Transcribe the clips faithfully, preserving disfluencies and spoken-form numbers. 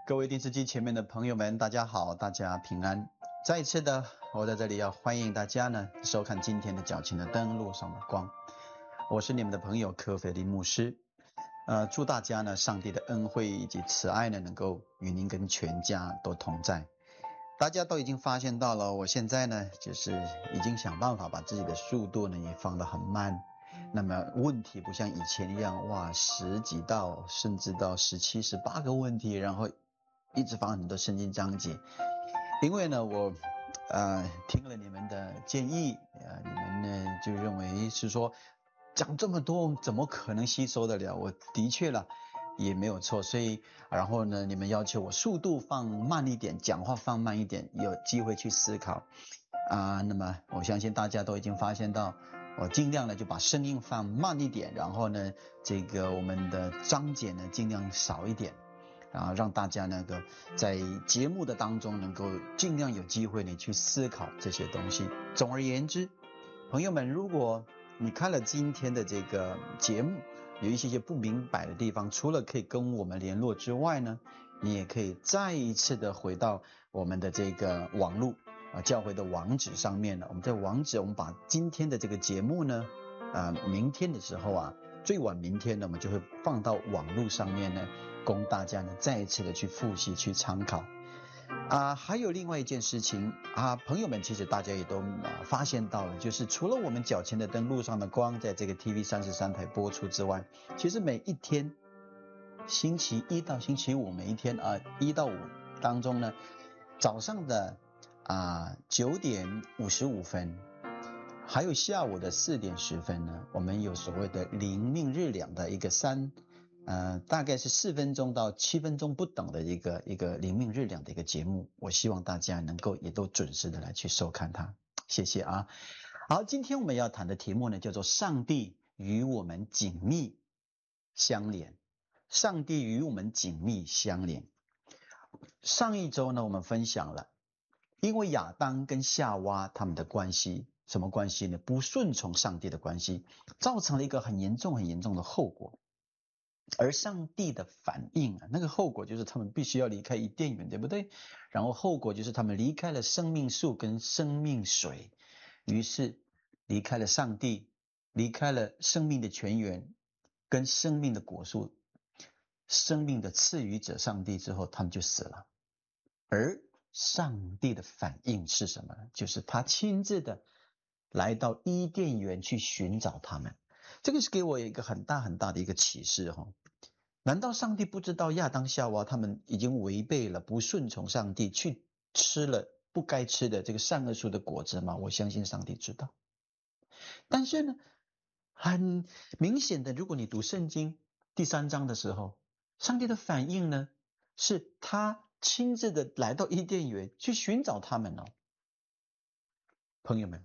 各位电视机前面的朋友们，大家好，大家平安。再一次的，我在这里要欢迎大家呢收看今天的脚前的灯路上的光。我是你们的朋友柯菲林牧师。呃，祝大家呢上帝的恩惠以及慈爱呢能够与您跟全家都同在。大家都已经发现到了，我现在呢就是已经想办法把自己的速度呢也放得很慢。那么问题不像以前一样，哇，十几道甚至到十七、十八个问题，然后一直放很多圣经章节。因为呢，我呃听了你们的建议，呃，你们呢就认为是说讲这么多怎么可能吸收得了？我的确了也没有错，所以然后呢，你们要求我速度放慢一点，讲话放慢一点，有机会去思考啊、呃。那么我相信大家都已经发现到。我尽量呢就把声音放慢一点，然后呢，这个我们的章节呢尽量少一点，啊，让大家那个在节目的当中能够尽量有机会呢去思考这些东西。总而言之，朋友们，如果你看了今天的这个节目，有一些些不明白的地方，除了可以跟我们联络之外呢，你也可以再一次的回到我们的这个网络。啊，教会的网址上面呢，我们在网址，我们把今天的这个节目呢，啊、呃，明天的时候啊，最晚明天呢，我们就会放到网络上面呢，供大家呢再一次的去复习、去参考。啊、呃，还有另外一件事情啊，朋友们，其实大家也都、呃、发现到了，就是除了我们脚前的灯路上的光在这个 T V 三十三台播出之外，其实每一天，星期一到星期五，每一天啊，一到五当中呢，早上的。啊，九点五十五分，还有下午的四点十分呢，我们有所谓的灵命日两的一个三，呃，大概是四分钟到七分钟不等的一个一个灵命日两的一个节目，我希望大家能够也都准时的来去收看它，谢谢啊。好，今天我们要谈的题目呢，叫做上帝与我们紧密相连，上帝与我们紧密相连。上一周呢，我们分享了。因为亚当跟夏娃他们的关系，什么关系呢？不顺从上帝的关系，造成了一个很严重、很严重的后果。而上帝的反应啊，那个后果就是他们必须要离开伊甸园，对不对？然后后果就是他们离开了生命树跟生命水，于是离开了上帝，离开了生命的泉源跟生命的果树，生命的赐予者上帝之后，他们就死了。而上帝的反应是什么呢？就是他亲自的来到伊甸园去寻找他们。这个是给我一个很大很大的一个启示哈。难道上帝不知道亚当夏娃他们已经违背了，不顺从上帝，去吃了不该吃的这个善恶树的果子吗？我相信上帝知道。但是呢，很明显的，如果你读圣经第三章的时候，上帝的反应呢，是他亲自的来到伊甸园去寻找他们哦。朋友们，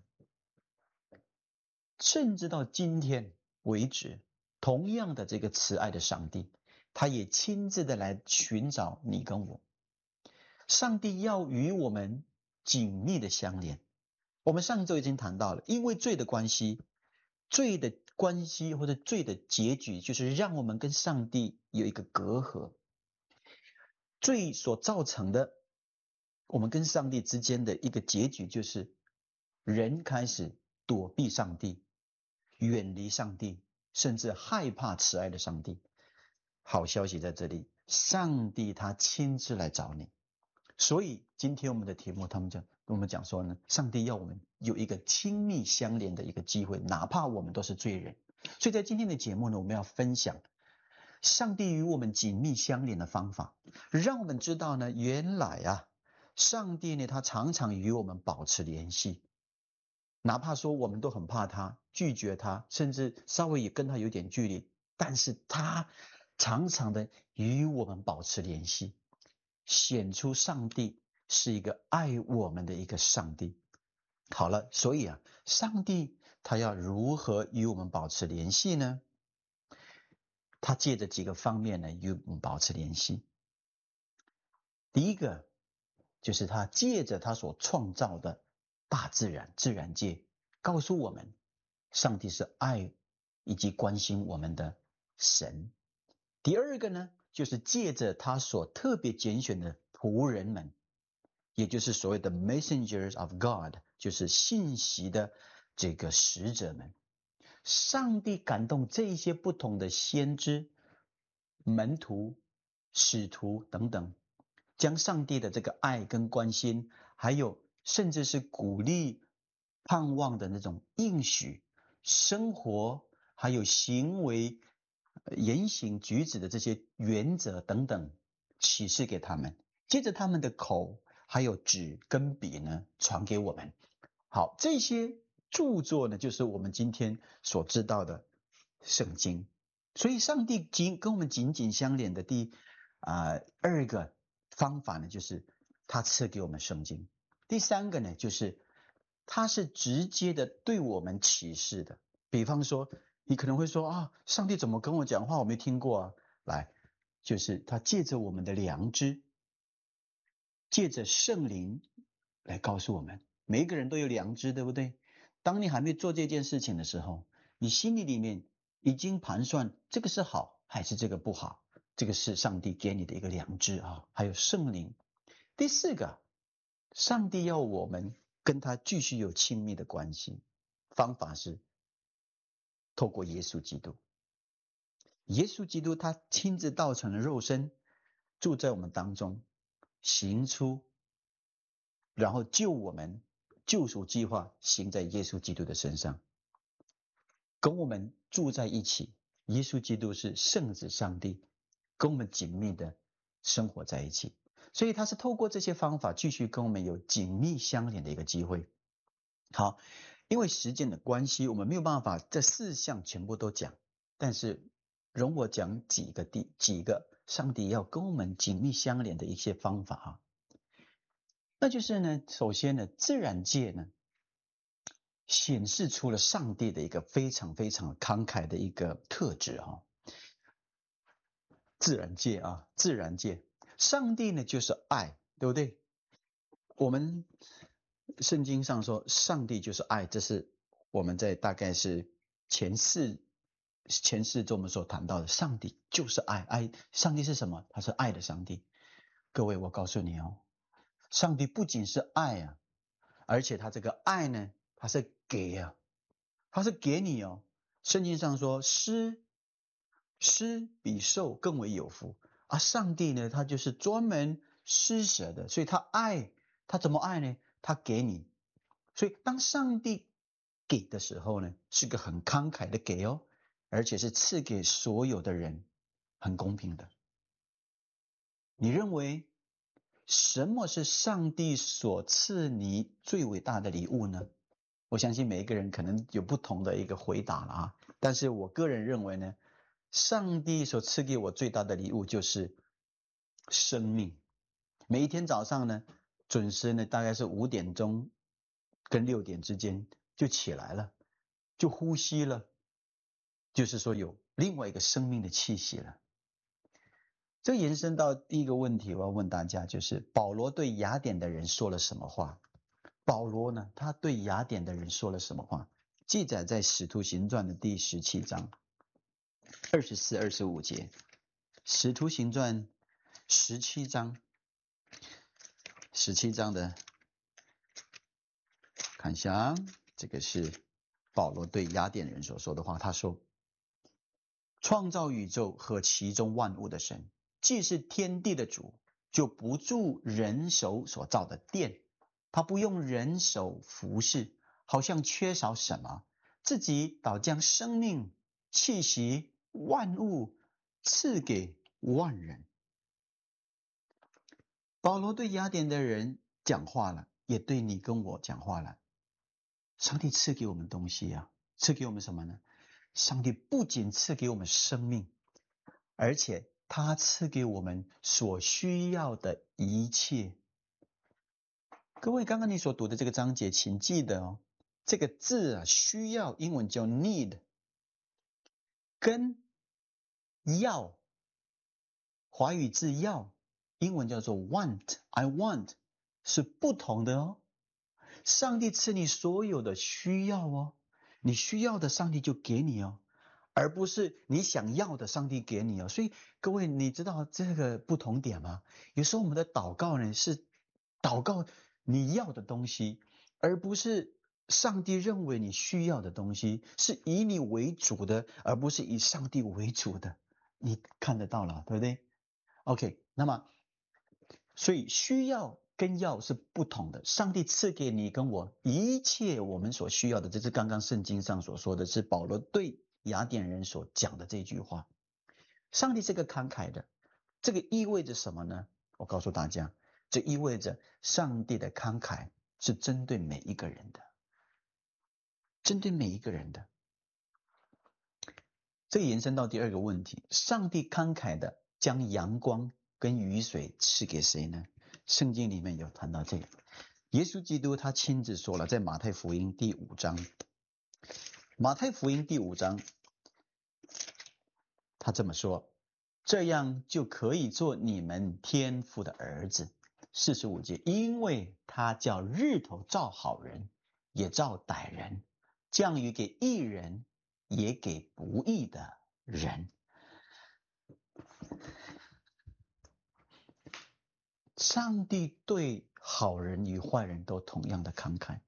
甚至到今天为止，同样的这个慈爱的上帝，他也亲自的来寻找你跟我。上帝要与我们紧密的相连。我们上周已经谈到了，因为罪的关系，罪的关系或者罪的结局，就是让我们跟上帝有一个隔阂。罪所造成的，我们跟上帝之间的一个结局，就是人开始躲避上帝，远离上帝，甚至害怕慈爱的上帝。好消息在这里，上帝他亲自来找你。所以今天我们的题目，他们讲跟我们讲说呢，上帝要我们有一个亲密相连的一个机会，哪怕我们都是罪人。所以在今天的节目呢，我们要分享上帝与我们紧密相连的方法，让我们知道呢，原来啊，上帝呢，他常常与我们保持联系，哪怕说我们都很怕他，拒绝他，甚至稍微也跟他有点距离，但是他常常的与我们保持联系，显出上帝是一个爱我们的一个上帝。好了，所以啊，上帝他要如何与我们保持联系呢？他借着几个方面呢与我们保持联系。第一个就是他借着他所创造的大自然自然界，告诉我们上帝是爱以及关心我们的神。第二个呢， 就是借着他所特别拣选的仆人们，也就是所谓的 messengers of God， 就是信息的这个使者们。上帝感动这些不同的先知、门徒、使徒等等，将上帝的这个爱跟关心，还有甚至是鼓励、盼望的那种应许、生活还有行为、言行举止的这些原则等等，启示给他们，接着他们的口还有纸跟笔呢，传给我们。好，这些著作呢，就是我们今天所知道的圣经。所以上帝紧跟我们紧紧相连的第啊、呃、二个方法呢，就是他赐给我们圣经。第三个呢，就是他是直接的对我们启示的。比方说，你可能会说啊，上帝怎么跟我讲话？我没听过啊。来，就是他借着我们的良知，借着圣灵来告诉我们。每一个人都有良知，对不对？当你还没做这件事情的时候，你心里里面已经盘算这个是好还是这个不好，这个是上帝给你的一个良知啊，还有圣灵。第四个，上帝要我们跟他继续有亲密的关系，方法是透过耶稣基督。耶稣基督他亲自道成了肉身，住在我们当中，行出然后救我们，救赎计划行在耶稣基督的身上，跟我们住在一起。耶稣基督是圣子上帝，跟我们紧密的生活在一起，所以他是透过这些方法继续跟我们有紧密相连的一个机会。好，因为时间的关系，我们没有办法这四项全部都讲，但是容我讲几个第几个上帝要跟我们紧密相连的一些方法啊。那就是呢，首先呢，自然界呢显示出了上帝的一个非常非常慷慨的一个特质啊。自然界啊，自然界，上帝呢就是爱，对不对？我们圣经上说上帝就是爱，这是我们在大概是前四前四周我们所谈到的，上帝就是爱，爱，上帝是什么？他是爱的上帝。各位，我告诉你哦，上帝不仅是爱啊，而且他这个爱呢，他是给啊，他是给你哦。圣经上说，施施比受更为有福啊。上帝呢，他就是专门施舍的，所以他爱，他怎么爱呢？他给你。所以当上帝给的时候呢，是个很慷慨的给哦，而且是赐给所有的人，很公平的。你认为什么是上帝所赐你最伟大的礼物呢？我相信每一个人可能有不同的一个回答了啊，但是我个人认为呢，上帝所赐给我最大的礼物就是生命。每一天早上呢，准时呢，大概是五点钟跟六点之间就起来了，就呼吸了，就是说有另外一个生命的气息了。这延伸到第一个问题，我要问大家，就是保罗对雅典的人说了什么话？保罗呢，他对雅典的人说了什么话？记载在《使徒行传》的第十七章二十四、二十五节，《使徒行传》十七章，十七章的，看一下啊，这个是保罗对雅典人所说的话。他说：“创造宇宙和其中万物的神，既是天地的主，就不住人手所造的殿，他不用人手服侍，好像缺少什么，自己倒将生命、气息、万物赐给万人。”保罗对雅典的人讲话了，也对你跟我讲话了。上帝赐给我们东西啊，赐给我们什么呢？上帝不仅赐给我们生命，而且他赐给我们所需要的一切。各位，刚刚你所读的这个章节，请记得哦，这个字啊，需要，英文叫 need， 跟要，华语字要，英文叫做 want， I want， 是不同的哦。上帝赐你所有的需要哦，你需要的上帝就给你哦， 而不是你想要的上帝给你哦。所以各位，你知道这个不同点吗？有时候我们的祷告呢，是祷告你要的东西，而不是上帝认为你需要的东西，是以你为主的，而不是以上帝为主的。你看得到了，对不对？ OK， 那么所以需要跟要是不同的。上帝赐给你跟我一切我们所需要的，这是刚刚圣经上所说的，是保罗对雅典人所讲的这句话。上帝是个慷慨的，这个意味着什么呢？我告诉大家，这意味着上帝的慷慨是针对每一个人的，针对每一个人的。这延伸到第二个问题，上帝慷慨的将阳光跟雨水赐给谁呢？圣经里面有谈到这个，耶稣基督他亲自说了，在马太福音第五章，马太福音第五章，他这么说，这样就可以做你们天父的儿子。四十五节，因为他叫日头照好人，也照歹人，降雨给义人，也给不义的人。上帝对好人与坏人都同样的慷慨。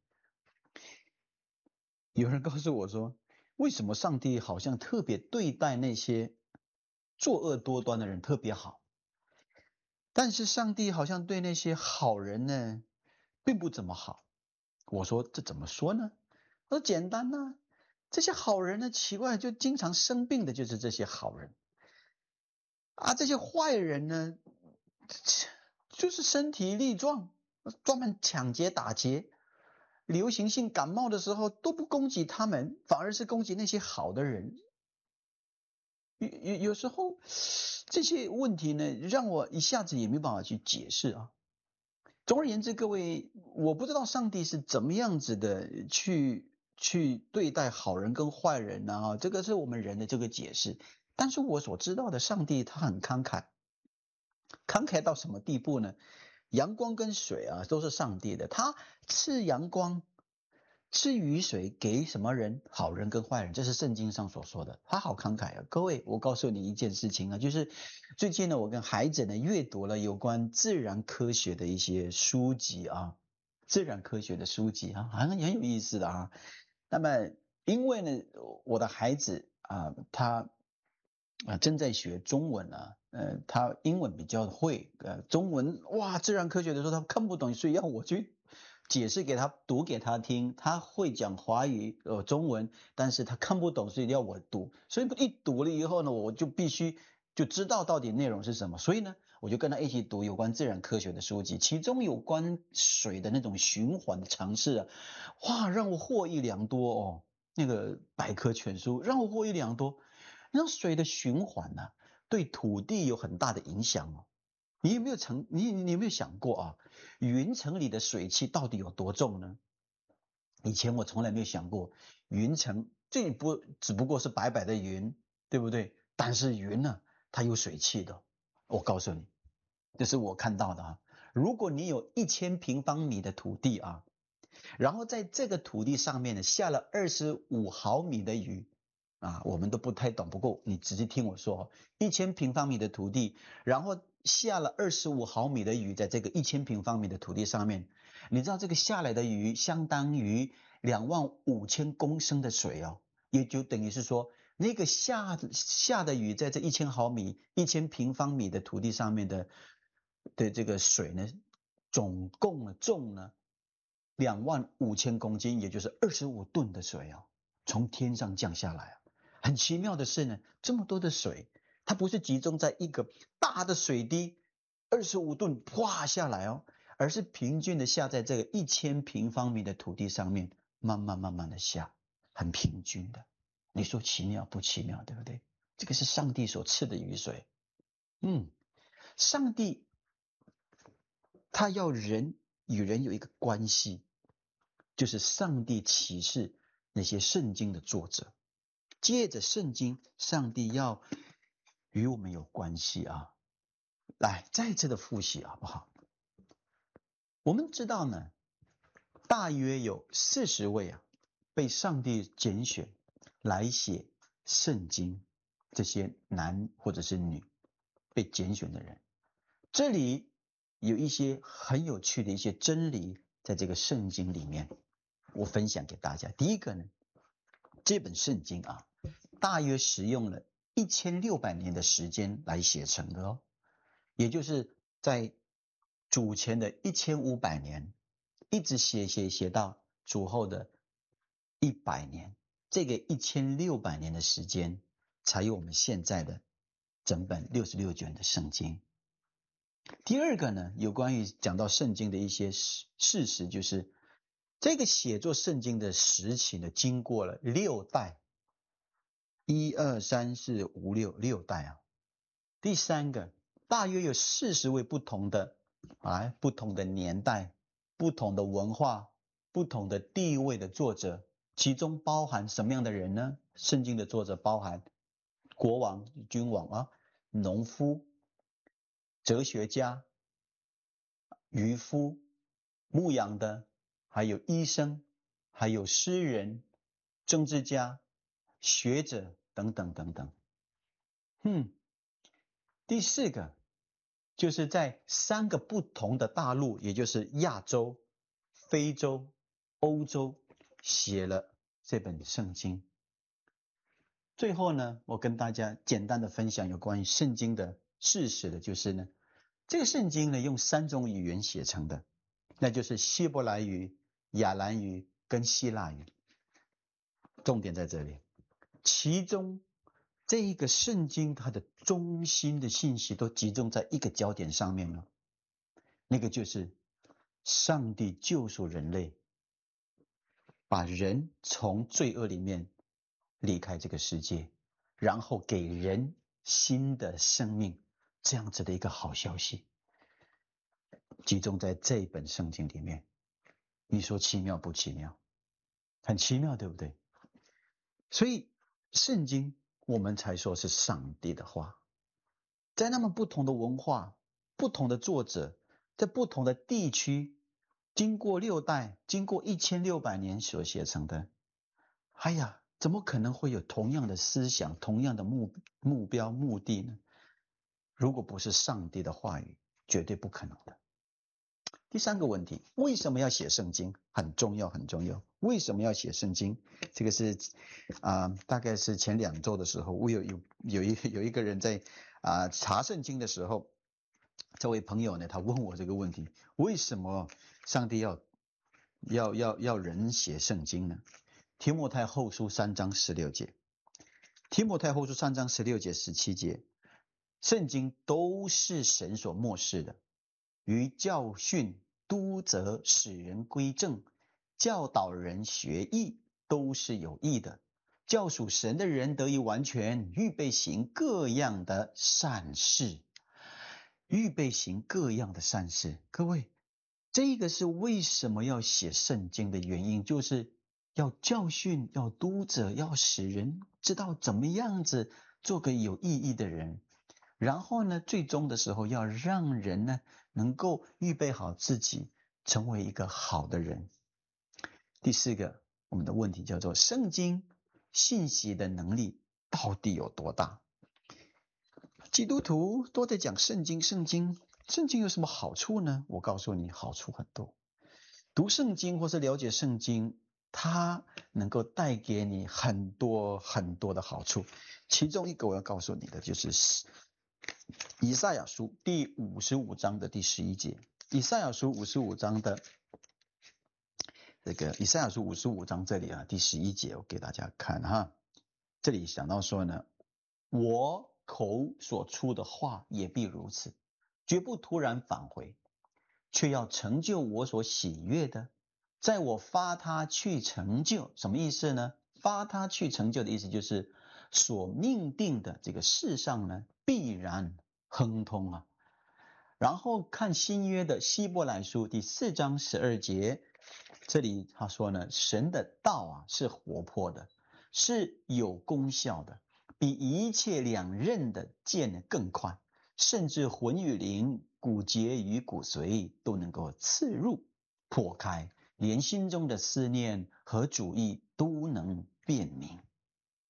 有人告诉我说，为什么上帝好像特别对待那些作恶多端的人特别好，但是上帝好像对那些好人呢并不怎么好？我说这怎么说呢？我说简单啊，这些好人呢，奇怪，就经常生病的就是这些好人啊，这些坏人呢就是身体力壮，专门抢劫打劫，流行性感冒的时候都不攻击他们，反而是攻击那些好的人。有有有时候这些问题呢，让我一下子也没办法去解释啊。总而言之，各位，我不知道上帝是怎么样子的去去对待好人跟坏人呢、啊？这个是我们人的这个解释。但是我所知道的，上帝他很慷慨，慷慨到什么地步呢？阳光跟水啊，都是上帝的，他赐阳光，赐雨水给什么人？好人跟坏人，这是圣经上所说的。他好慷慨啊！各位，我告诉你一件事情啊，就是最近呢，我跟孩子呢阅读了有关自然科学的一些书籍啊，自然科学的书籍啊，很很有意思的啊。那么因为呢，我的孩子啊，他啊正在学中文啊，呃，他英文比较会，呃，中文哇，自然科学的时候他看不懂，所以要我去解释给他，读给他听。他会讲华语，呃，中文，但是他看不懂，所以要我读。所以一读了以后呢，我就必须就知道到底内容是什么。所以呢，我就跟他一起读有关自然科学的书籍，其中有关水的那种循环的常识啊，哇，让我获益良多哦。那个百科全书让我获益良多。那水的循环呢、啊，对土地有很大的影响哦。你有没有曾你你有没有想过啊？云层里的水汽到底有多重呢？以前我从来没有想过，云层这不只不过是白白的云，对不对？但是云呢，它有水汽的。我告诉你，这是我看到的啊。如果你有一千平方米的土地啊，然后在这个土地上面呢下了二十五毫米的雨啊，我们都不太懂，不过你仔细听我说，一千平方米的土地，然后下了二十五毫米的雨，在这个一千平方米的土地上面，你知道这个下来的雨相当于两万五千公升的水哦，也就等于是说，那个下下的雨在这一千毫米、一千平方米的土地上面的的这个水呢，总共呢重呢两万五千公斤，也就是二十五吨的水哦，从天上降下来啊。很奇妙的是呢，这么多的水，它不是集中在一个大的水滴，二十五吨哗下来哦，而是平均的下在这个一千平方米的土地上面，慢慢慢慢的下，很平均的。你说奇妙不奇妙，对不对？这个是上帝所赐的雨水。嗯，上帝他要人与人有一个关系，就是上帝启示那些圣经的作者，借着圣经，上帝要与我们有关系啊。来，再次的复习好不好？我们知道呢，大约有四十位啊，被上帝拣选来写圣经这些男或者是女被拣选的人。这里有一些很有趣的一些真理在这个圣经里面，我分享给大家。第一个呢，这本圣经啊，大约使用了一千六百年的时间来写成的哦，也就是在主前的一千五百年，一直写写写到主后的一百年，这个一千六百年的时间，才有我们现在的整本六十六卷的圣经。第二个呢，有关于讲到圣经的一些事事实，就是这个写作圣经的时期呢，经过了六代，一二三四五六六代啊。第三个，大约有四十位不同的啊，不同的年代、不同的文化、不同的地位的作者，其中包含什么样的人呢？圣经的作者包含国王、君王啊，农夫、哲学家、渔夫、牧羊的，还有医生，还有诗人、政治家、学者等等等等。嗯，第四个就是在三个不同的大陆，也就是亚洲、非洲、欧洲，写了这本圣经。最后呢，我跟大家简单的分享有关于圣经的事实的，就是呢，这个圣经呢用三种语言写成的，那就是希伯来语、亚兰语跟希腊语。重点在这里，其中这一个圣经它的中心的信息都集中在一个焦点上面了，那个就是上帝救赎人类，把人从罪恶里面离开这个世界，然后给人新的生命，这样子的一个好消息，集中在这本圣经里面。你说奇妙不奇妙？很奇妙，对不对？所以圣经我们才说是上帝的话，在那么不同的文化、不同的作者，在不同的地区，经过六代、经过一千六百年所写成的。哎呀，怎么可能会有同样的思想、同样的目目标、目的呢？如果不是上帝的话语，绝对不可能的。第三个问题，为什么要写圣经？很重要，很重要。为什么要写圣经？这个是啊、呃，大概是前两周的时候，我有有有一有一个人在啊、呃、查圣经的时候，这位朋友呢，他问我这个问题：为什么上帝要要要要人写圣经呢？提摩太后书三章十六节，提摩太后书三章十六节十七节，圣经都是神所默示的，于教训、督责、使人归正、教导人学义，都是有益的，叫属神的人得以完全，预备行各样的善事。预备行各样的善事。各位，这个是为什么要写圣经的原因，就是要教训、要督责、要使人知道怎么样子做个有意义的人。然后呢，最终的时候要让人呢能够预备好自己，成为一个好的人。第四个，我们的问题叫做圣经信息的能力到底有多大？基督徒都在讲圣经，圣经，圣经有什么好处呢？我告诉你，好处很多。读圣经或是了解圣经，它能够带给你很多很多的好处。其中一个我要告诉你的就是以赛亚书第五十五章的第十一节。以赛亚书五十五章的这个以赛亚书五十五章这里啊，第十一节，我给大家看哈。这里想到说呢，我口所出的话也必如此，绝不突然返回，却要成就我所喜悦的，在我发他去成就。什么意思呢？发他去成就的意思就是所命定的这个世上呢，必然亨通啊。然后看新约的希伯来书第四章十二节，这里他说呢，神的道啊是活泼的，是有功效的，比一切两刃的剑更快，甚至魂与灵、骨节与骨髓都能够刺入破开，连心中的思念和主意都能辨明。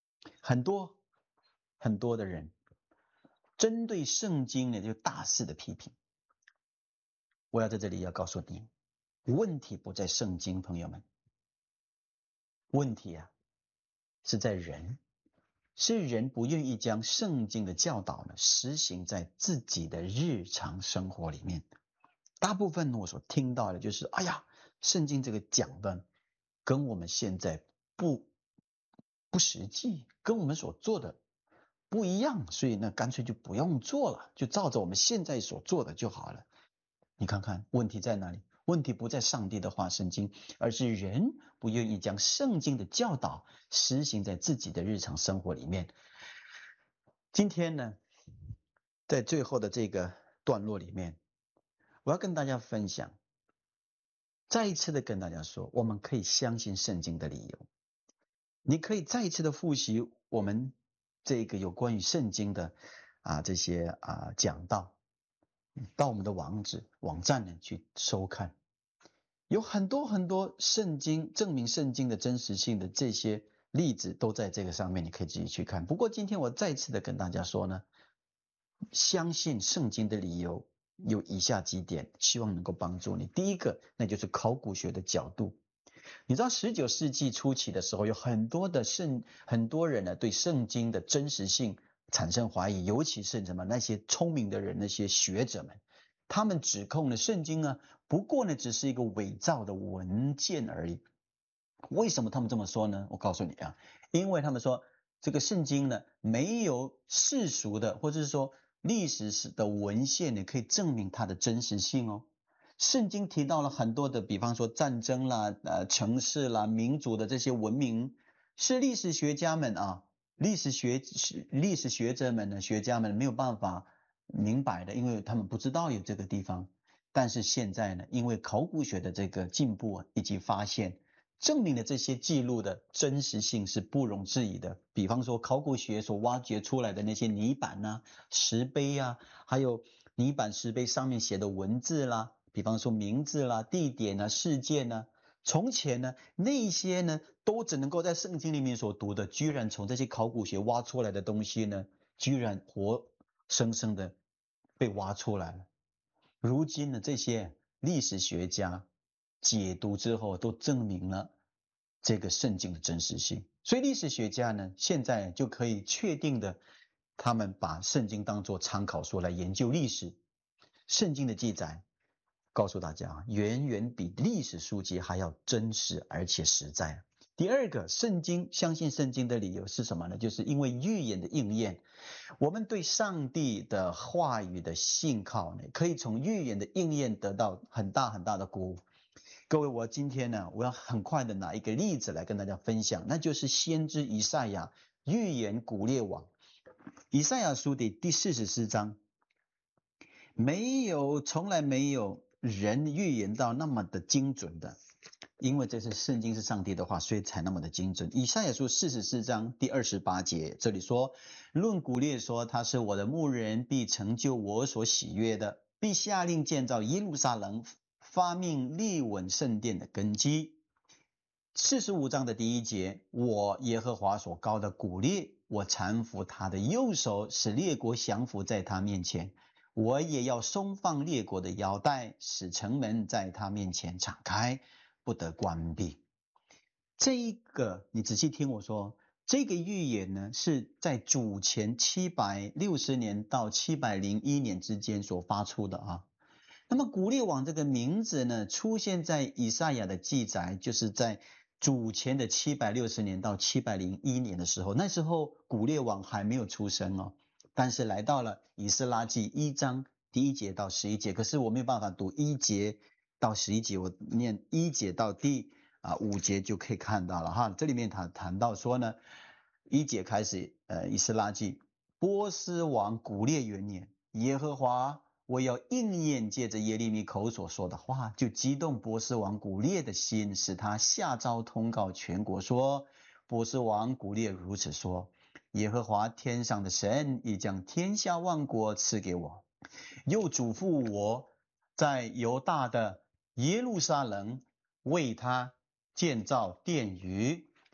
很多很多的人针对圣经呢就大肆的批评。我要在这里要告诉你，问题不在圣经，朋友们，问题啊是在人，是人不愿意将圣经的教导呢实行在自己的日常生活里面。大部分我所听到的就是，哎呀，圣经这个讲的跟我们现在不不实际，跟我们所做的不一样，所以呢干脆就不用做了，就照着我们现在所做的就好了。你看看问题在哪里？问题不在上帝的话圣经，而是人不愿意将圣经的教导实行在自己的日常生活里面。今天呢，在最后的这个段落里面，我要跟大家分享，再一次的跟大家说，我们可以相信圣经的理由。你可以再一次的复习我们这个有关于圣经的啊这些啊讲道，到我们的网址网站呢去收看，有很多很多圣经证明圣经的真实性的这些例子都在这个上面，你可以自己去看。不过今天我再次的跟大家说呢，相信圣经的理由有以下几点，希望能够帮助你。第一个，那就是考古学的角度。你知道十九世纪初期的时候，有很多的圣很多人呢对圣经的真实性产生怀疑，尤其是什么那些聪明的人，那些学者们，他们指控呢圣经呢不过呢只是一个伪造的文件而已。为什么他们这么说呢？我告诉你啊，因为他们说这个圣经呢没有世俗的或者是说历史史的文献呢可以证明它的真实性哦。圣经提到了很多的，比方说战争啦、呃城市啦、民族的这些文明，是历史学家们啊、历史学历史学者们呢、学家们没有办法明白的，因为他们不知道有这个地方。但是现在呢，因为考古学的这个进步啊，以及发现，证明了这些记录的真实性是不容置疑的。比方说考古学所挖掘出来的那些泥板啊、石碑啊，还有泥板石碑上面写的文字啦，比方说名字啦、地点啊、事件啊，从前呢那些呢都只能够在圣经里面所读的，居然从这些考古学挖出来的东西呢，居然活生生的被挖出来了。如今呢这些历史学家解读之后都证明了这个圣经的真实性，所以历史学家呢现在就可以确定的，他们把圣经当作参考书来研究历史。圣经的记载告诉大家，远远比历史书籍还要真实而且实在。第二个，圣经相信圣经的理由是什么呢？就是因为预言的应验。我们对上帝的话语的信靠呢，可以从预言的应验得到很大很大的鼓舞。各位，我今天呢，我要很快的拿一个例子来跟大家分享，那就是先知以赛亚预言古列王。以赛亚书的第四十四章，没有，从来没有人预言到那么的精准的，因为这是圣经是上帝的话，所以才那么的精准。以赛亚书四十四章第二十八节，这里说，论古列说，他是我的牧人，必成就我所喜悦的，必下令建造耶路撒冷，发命立稳圣殿的根基。四十五章的第一节，我耶和华所膏的古列，我搀扶他的右手，使列国降服在他面前。我也要松放列国的腰带，使城门在他面前敞开，不得关闭。这一个你仔细听我说，这个预言呢是在主前七百六十年到七百零一年之间所发出的啊。那么古列王这个名字呢出现在以赛亚的记载，就是在主前的七百六十年到七百零一年的时候，那时候古列王还没有出生哦。但是来到了以斯拉记一章第一节到十一节，可是我没有办法读一节到十一节，我念一节到第啊五节就可以看到了哈。这里面他谈到说呢，一节开始，呃，以斯拉记，波斯王古列元年，耶和华我要应验借着耶利米口所说的话，就激动波斯王古列的心，使他下诏通告全国说，波斯王古列如此说，耶和华天上的神已将天下万国赐给我，又嘱咐我在犹大的耶路撒冷为他建造殿宇，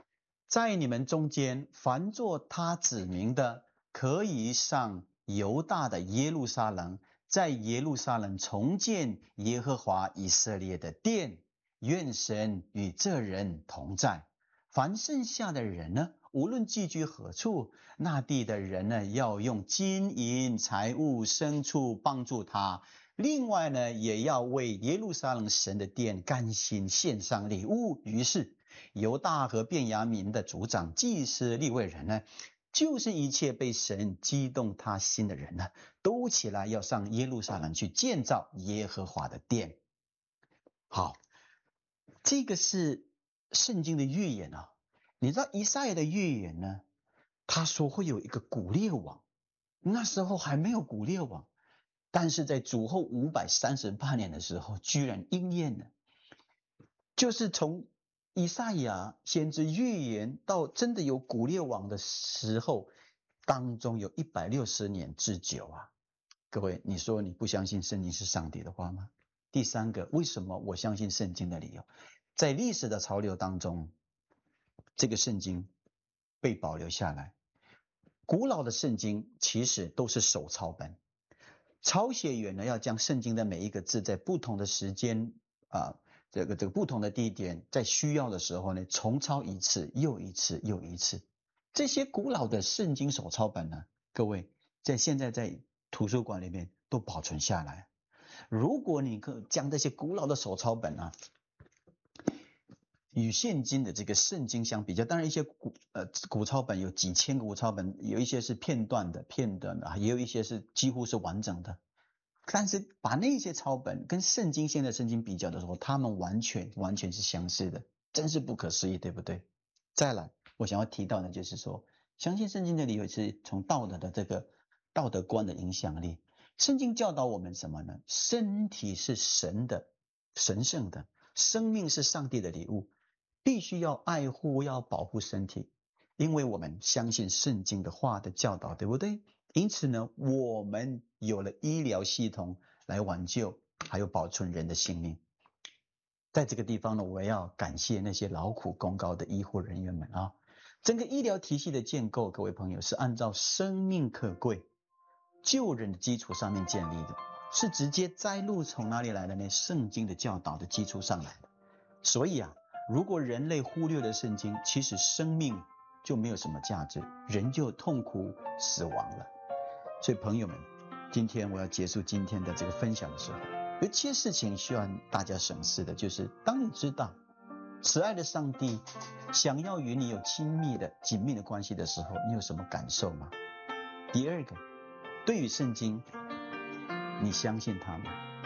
在你们中间，凡做他子民的，可以上犹大的耶路撒冷，在耶路撒冷重建耶和华以色列的殿。愿神与这人同在。凡剩下的人呢，无论寄居何处，那地的人呢，要用金银财物牲畜帮助他。另外呢，也要为耶路撒冷神的殿甘心献上礼物。于是犹大和便雅悯的族长、祭司、利未人呢，就是一切被神激动他心的人呢，都起来要上耶路撒冷去建造耶和华的殿。好，这个是圣经的预言啊。你知道以赛亚的预言呢，他说会有一个古列王，那时候还没有古列王，但是在主后五百三十八年的时候居然应验了。就是从以赛亚先知预言到真的有古列王的时候，当中有一百六十年之久啊。各位，你说你不相信圣经是上帝的话吗？第三个，为什么我相信圣经的理由，在历史的潮流当中，这个圣经被保留下来。古老的圣经其实都是手抄本，抄写员呢要将圣经的每一个字在不同的时间啊、呃，这个这个不同的地点，在需要的时候呢重抄一次又一次又一次。这些古老的圣经手抄本呢，各位在现在在图书馆里面都保存下来。如果你可将这些古老的手抄本啊与现今的这个圣经相比较，当然一些古呃古抄本有几千个古抄本，有一些是片段的片段的，也有一些是几乎是完整的。但是把那些抄本跟圣经现在圣经比较的时候，他们完全完全是相似的，真是不可思议，对不对？再来，我想要提到的就是说，相信圣经的理由是从道德的这个道德观的影响力。圣经教导我们什么呢？身体是神的神圣的，生命是上帝的礼物，必须要爱护要保护身体，因为我们相信圣经的话的教导，对不对？因此呢，我们有了医疗系统来挽救还有保存人的性命。在这个地方呢，我要感谢那些劳苦功高的医护人员们啊！整个医疗体系的建构，各位朋友，是按照生命可贵救人的基础上面建立的，是直接摘录从哪里来的呢？圣经的教导的基础上来的。所以啊，如果人类忽略了圣经，其实生命就没有什么价值，人就痛苦死亡了。所以朋友们，今天我要结束今天的这个分享的时候，有一些事情需要大家审视的，就是当你知道慈爱的上帝想要与你有亲密的紧密的关系的时候，你有什么感受吗？第二个，对于圣经，你相信它吗？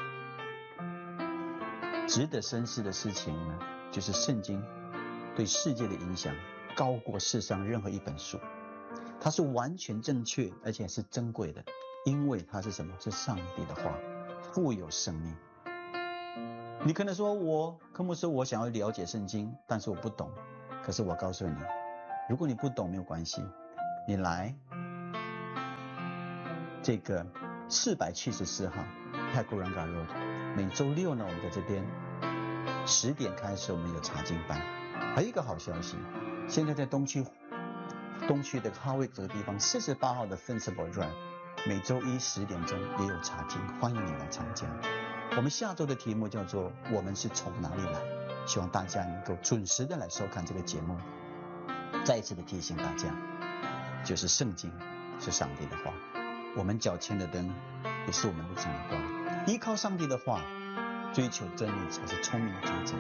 值得深思的事情呢，就是圣经对世界的影响高过世上任何一本书，它是完全正确而且是珍贵的，因为它是什么？是上帝的话，富有生命。你可能说，我科目是我想要了解圣经，但是我不懂。可是我告诉你，如果你不懂没有关系，你来这个四百七十四号泰国rangar road， 每周六呢，我们在这边十点开始，我们有查经班。还有一个好消息，现在在东区东区的哈维这个地方四十八号的 Fencible Drive， 每周一十点钟也有查经，欢迎你来参加。我们下周的题目叫做我们是从哪里来，希望大家能够准时的来收看这个节目。再一次的提醒大家，就是圣经是上帝的话，我们脚前的灯也是我们路上的光。依靠上帝的话，追求真理才是聪明的抉择。